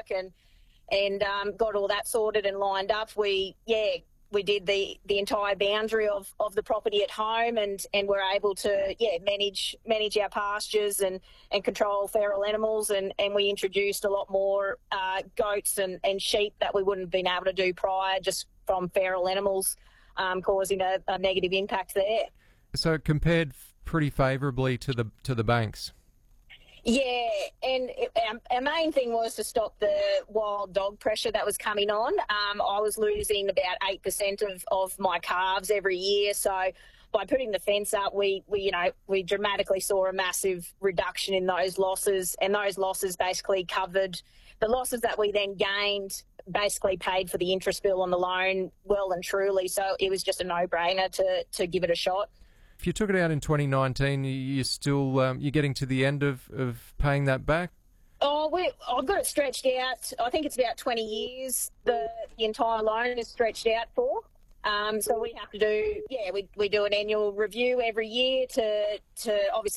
work and got all that sorted and lined up. We did the entire boundary of the property at home and were able to manage our pastures and control feral animals, and we introduced a lot more goats and sheep that we wouldn't have been able to do prior, just from feral animals causing a negative impact there. So it compared pretty favourably to the banks. Yeah, and our main thing was to stop the wild dog pressure that was coming on. I was losing about 8% of my calves every year, so by putting the fence up, we dramatically saw a massive reduction in those losses, and those losses basically covered the losses that we then gained. Basically paid for the interest bill on the loan well and truly, so it was just a no-brainer to give it a shot. If you took it out in 2019, you're still you're getting to the end of paying that back? Oh, I've got it stretched out. I think it's about 20 years. The entire loan is stretched out for. So we have to do, we do an annual review every year to obviously